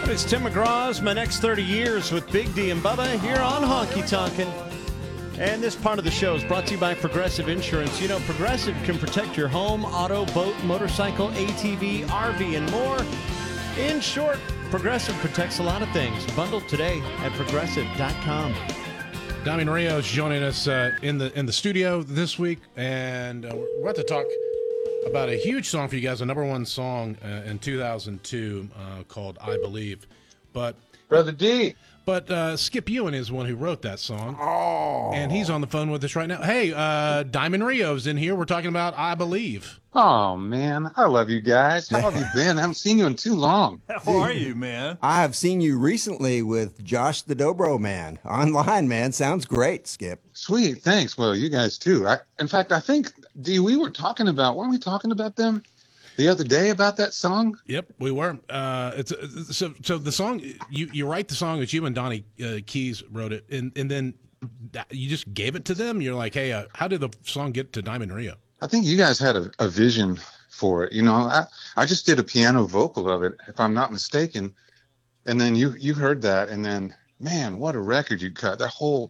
It's Tim McGraw's My Next 30 Years with Big D and Bubba here on Honky Tonkin'. And this part of the show is brought to you by Progressive Insurance. You know, Progressive can protect your home, auto, boat, motorcycle, ATV, RV, and more. In short, Progressive protects a lot of things. Bundle today at progressive.com. Diamond Rio is joining us in the studio this week, and we're about to talk about a huge song for you guys, a number one song in 2002 called I Believe. But Brother D. But Skip Ewan is the one who wrote that song. Oh. And he's on the phone with us right now. Hey, Diamond Rio's in here. We're talking about I Believe. Oh, man. I love you guys. How have you been? I haven't seen you in too long. How are you, man? I have seen you recently with Josh the Dobro Man online, man. Sounds great, Skip. Sweet. Thanks. Well, you guys too. In fact, I think, D, weren't we talking about them the other day about that song? Yep, we were. So the song, you write the song, it's you and Donnie Keys wrote it, and then you just gave it to them? You're like, hey, how did the song get to Diamond Rio? I think you guys had a vision for it. You know, I just did a piano vocal of it, if I'm not mistaken. And then you heard that, and then, man, what a record you cut. The whole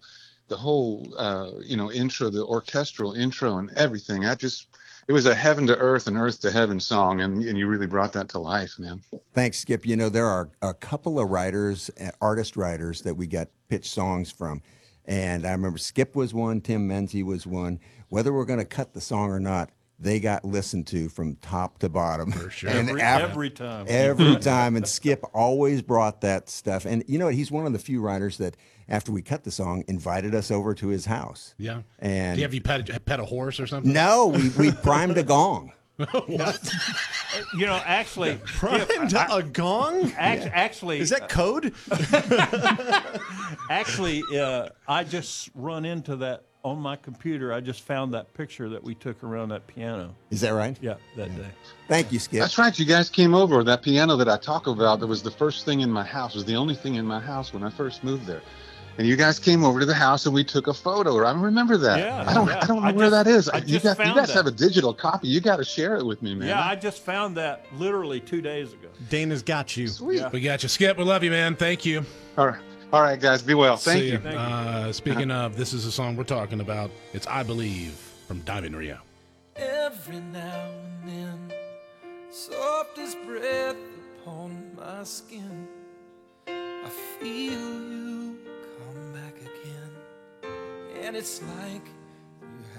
intro, the orchestral intro and everything. It was a heaven to earth and earth to heaven song, and you really brought that to life, man. Thanks, Skip. You know, there are a couple of artist writers that we got pitched songs from. And I remember Skip was one, Tim Menzie was one. Whether we're going to cut the song or not, they got listened to from top to bottom. For sure. And Every time. Every time. And Skip always brought that stuff. And you know what? He's one of the few writers that, after we cut the song, invited us over to his house. Yeah. And Do you pet a horse or something? No, we primed a gong. What? You know, actually, Primed a gong? Actually, Is that code? Actually, I just run into that on my computer. I just found that picture that we took around that piano. Is that right? Yeah, that day. Thank you, Skip. That's right. You guys came over. That piano that I talk about, that was the first thing in my house, was the only thing in my house when I first moved there. And you guys came over to the house and we took a photo. I remember that. Yeah, I don't know where that is. You guys have a digital copy. You got to share it with me, man. Yeah, I just found that literally 2 days ago. Dana's got you. Sweet. Yeah. We got you, Skip. We love you, man. Thank you. All right, guys. Be well. Thank See you. ya. Speaking of, this is a song we're talking about. It's I Believe from Diamond Rio. Every now and then, softest breath upon my skin, I feel you come back again, and it's like